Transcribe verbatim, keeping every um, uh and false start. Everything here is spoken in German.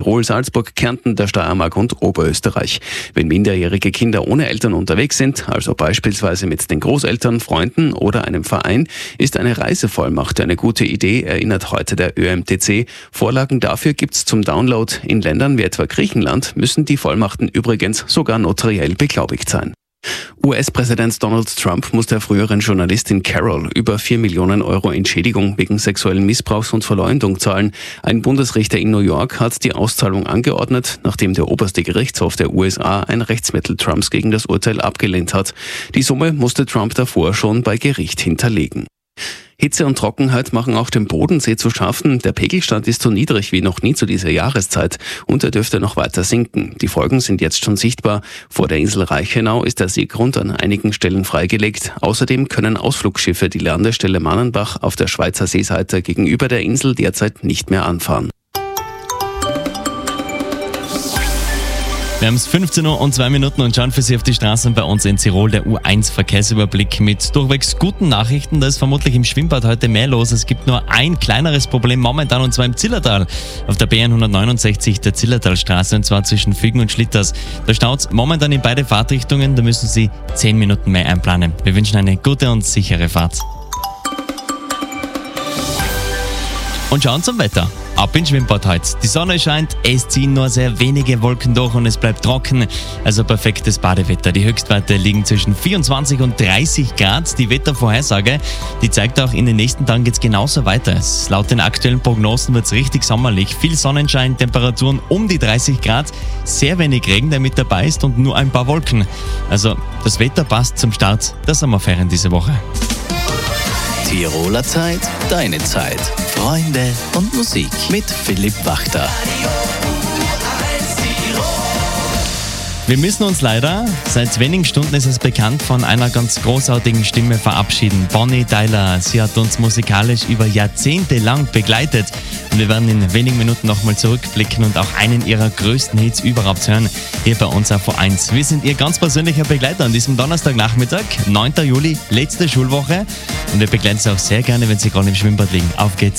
Tirol, Salzburg, Kärnten, der Steiermark und Oberösterreich. Wenn minderjährige Kinder ohne Eltern unterwegs sind, also beispielsweise mit den Großeltern, Freunden oder einem Verein, ist eine Reisevollmacht eine gute Idee, erinnert heute der Ö M T C. Vorlagen dafür gibt's zum Download. In Ländern wie etwa Griechenland müssen die Vollmachten übrigens sogar notariell beglaubigt sein. U S-Präsident Donald Trump muss der früheren Journalistin Carol über vier Millionen Euro Entschädigung wegen sexuellen Missbrauchs und Verleumdung zahlen. Ein Bundesrichter in New York hat die Auszahlung angeordnet, nachdem der oberste Gerichtshof der U S A ein Rechtsmittel Trumps gegen das Urteil abgelehnt hat. Die Summe musste Trump davor schon bei Gericht hinterlegen. Hitze und Trockenheit machen auch dem Bodensee zu schaffen. Der Pegelstand ist so niedrig wie noch nie zu dieser Jahreszeit und er dürfte noch weiter sinken. Die Folgen sind jetzt schon sichtbar. Vor der Insel Reichenau ist der Seegrund an einigen Stellen freigelegt. Außerdem können Ausflugsschiffe die Landestelle Mannenbach auf der Schweizer Seeseite gegenüber der Insel derzeit nicht mehr anfahren. Wir haben es fünfzehn Uhr und zwei Minuten und schauen für Sie auf die Straßen bei uns in Tirol. Der U eins Verkehrsüberblick mit durchwegs guten Nachrichten. Da ist vermutlich im Schwimmbad heute mehr los. Es gibt nur ein kleineres Problem momentan und zwar im Zillertal. Auf der B hundertneunundsechzig der Zillertalstraße und zwar zwischen Fügen und Schlitters. Da staut es momentan in beide Fahrtrichtungen. Da müssen Sie zehn Minuten mehr einplanen. Wir wünschen eine gute und sichere Fahrt. Und schauen zum Wetter. Ab ins Schwimmbad heute. Die Sonne scheint, es ziehen nur sehr wenige Wolken durch und es bleibt trocken. Also perfektes Badewetter. Die Höchstwerte liegen zwischen vierundzwanzig und dreißig Grad. Die Wettervorhersage, die zeigt auch, in den nächsten Tagen geht es genauso weiter. Es, laut den aktuellen Prognosen wird es richtig sommerlich. Viel Sonnenschein, Temperaturen um die dreißig Grad. Sehr wenig Regen, der mit dabei ist und nur ein paar Wolken. Also das Wetter passt zum Start der Sommerferien diese Woche. Tiroler Zeit, deine Zeit. Freunde und Musik mit Philipp Wachter. Wir müssen uns leider, seit wenigen Stunden ist es bekannt, von einer ganz großartigen Stimme verabschieden. Bonnie Tyler, sie hat uns musikalisch über Jahrzehnte lang begleitet. Und wir werden in wenigen Minuten nochmal zurückblicken und auch einen ihrer größten Hits überhaupt hören, hier bei uns auf U eins. Wir sind ihr ganz persönlicher Begleiter an diesem Donnerstagnachmittag, neunten Juli, letzte Schulwoche. Und wir begleiten sie auch sehr gerne, wenn sie gerade im Schwimmbad liegen. Auf geht's!